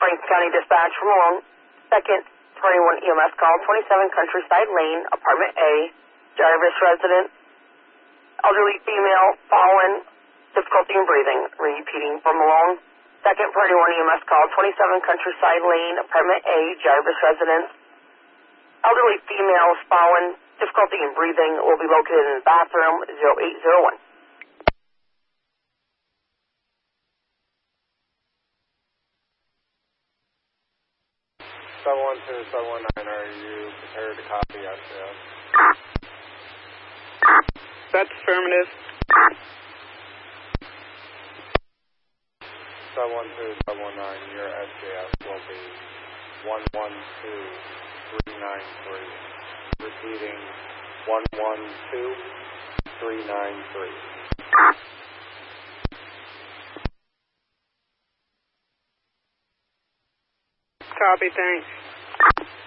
Franklin County Dispatch from Malone. Second 21 EMS call, 27 Countryside Lane, Apartment A, Jarvis resident, elderly female, fallen, difficulty in breathing. Repeating from Malone. Second 21 EMS call, 27 Countryside Lane, Apartment A, Jarvis resident, elderly female, fallen, difficulty in breathing, will be located in the bathroom, 0801. 712, 719, are you prepared to copy SJS? That's affirmative. 712, 719, your SJS will be 112393. Repeating, 112393. Copy, thanks.